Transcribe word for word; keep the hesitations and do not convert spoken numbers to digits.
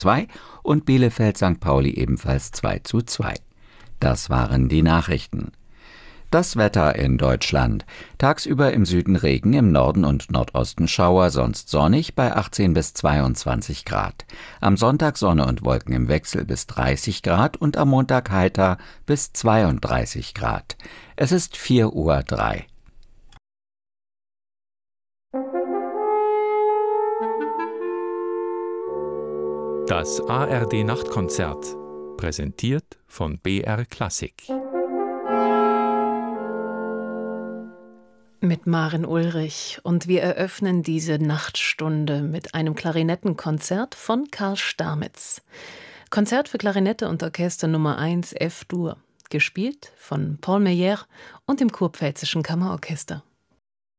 zwei und Bielefeld Sankt Pauli ebenfalls zwei zu zwei. Das waren die Nachrichten. Das Wetter in Deutschland. Tagsüber im Süden Regen, im Norden und Nordosten Schauer, sonst sonnig bei achtzehn bis zweiundzwanzig Grad. Am Sonntag Sonne und Wolken im Wechsel bis dreißig Grad und am Montag heiter bis zweiunddreißig Grad. Es ist vier Uhr drei. Das A R D-Nachtkonzert, präsentiert von B R Klassik. Mit Maren Ulrich, und wir eröffnen diese Nachtstunde mit einem Klarinettenkonzert von Karl Stamitz. Konzert für Klarinette und Orchester Nummer eins F-Dur, gespielt von Paul Meyer und dem Kurpfälzischen Kammerorchester.